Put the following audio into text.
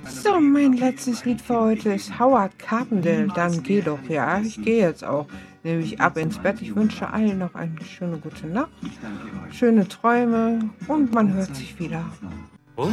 So, mein letztes Lied für heute ist Howard Carpendale. Dann geh doch, ja. Ich gehe jetzt auch nämlich ab ins Bett. Ich wünsche allen noch eine schöne gute Nacht, schöne Träume und man hört sich wieder.